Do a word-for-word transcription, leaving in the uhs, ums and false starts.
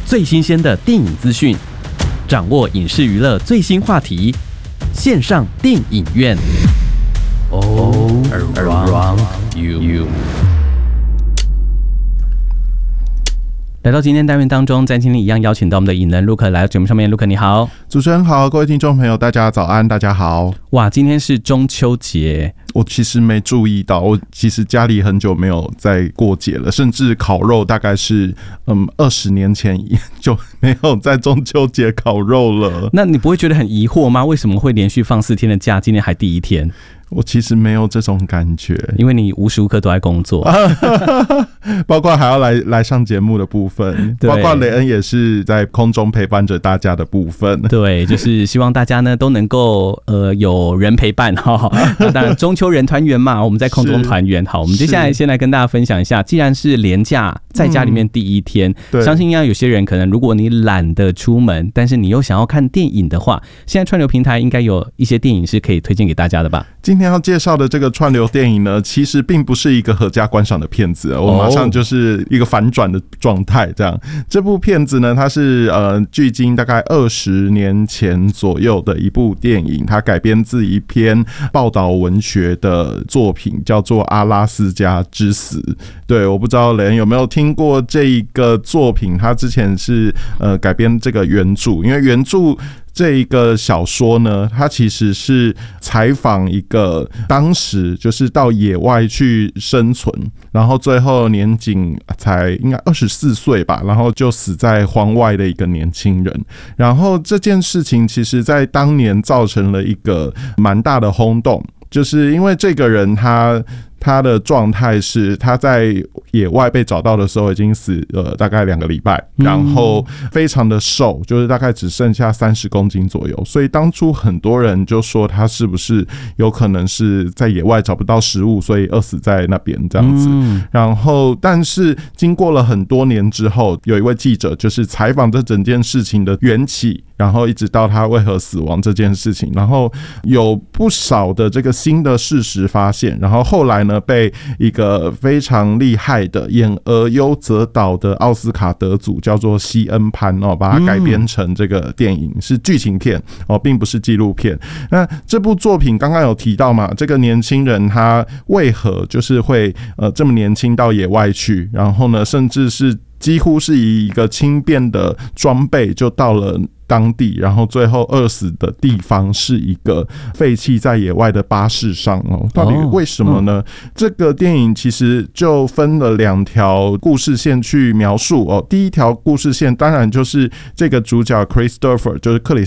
最新鲜的电影资讯，掌握影视娱乐最新话题。线上电影院 ，All Around You。来到今天单元当中，在今天一样邀请到我们的影人 Luke 来到节目上面。Luke 你好。 主持人好，各位听众朋友大家早安，大家好。 哇，今天是中秋节， 我其实没注意到，我其实家里很久没有在过节了，甚至烤肉大概是嗯二十年前就没有在中秋节烤肉了。 那你不会觉得很疑惑吗？为什么会连续放四天的假，今天还第一天？ 我其实没有这种感觉， 因为你无时无刻都在工作， 包括还要来来上节目的部分，包括雷恩也是在空中陪伴着大家的部分。 对，就是希望大家呢都能够呃有人陪伴哈。那当然中秋人团圆嘛，我们在空中团圆。好，我们接下来先来跟大家分享一下，既然是连假在家里面第一天，嗯、相信应该有些人可能如果你懒得出门，但是你又想要看电影的话，现在串流平台应该有一些电影是可以推荐给大家的吧？ 今天要介绍的这个串流电影呢，其实并不是一个合家观赏的片子，我马上就是一个反转的状态。这样，这部片子呢，它是呃距今大概二十年前左右的一部电影，它改编自一篇报道文学的作品，叫做《阿拉斯加之死》。对，我不知道雷恩有没有听过这一个作品，它之前是呃改编这个原著，因为原著这一个小说呢，它其实是采访一个当时就是到野外去生存，然后最后年仅才应该二十四岁吧，然后就死在荒外的一个年轻人。然后这件事情其实在当年造成了一个蛮大的轰动，就是因为这个人他他的状态是他在野外被找到的时候已经死了大概两个礼拜，然后非常的瘦，就是大概只剩下三十公斤左右，所以当初很多人就说他是不是有可能是在野外找不到食物，所以饿死在那边这样子。然后但是经过了很多年之后，有一位记者就是采访这整件事情的缘起，然后一直到他为何死亡这件事情，然后有不少的这个新的事实发现，然后后来呢被一个非常厉害的演而优则导的奥斯卡得主叫做西恩潘哦，把它改编成这个电影，是剧情片哦，并不是纪录片。那这部作品刚刚有提到嘛，这个年轻人他为何就是会呃这么年轻到野外去，然后呢甚至是几乎是以一个轻便的装备就到了当地，然后最后饿死的地方是一个废弃在野外的巴士上哦，到底为什么呢？这个电影其实就分了两条故事线去描述哦。第一条故事线当然就是这个主角 Christopher， 就是克里